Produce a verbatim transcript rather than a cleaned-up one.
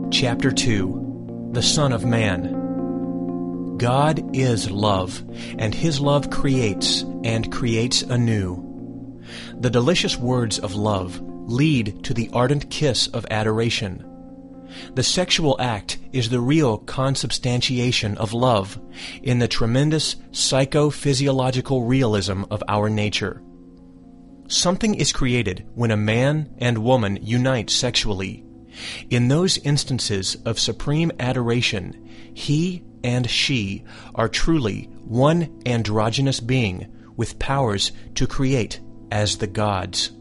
Chapter two. The Son of Man. God is love, and His love creates, and creates anew. The delicious words of love lead to the ardent kiss of adoration. The sexual act is the real consubstantiation of love in the tremendous psychophysiological realism of our nature. Something is created when a man and woman unite sexually. In those instances of supreme adoration, he and she are truly one androgynous being with powers to create as the gods.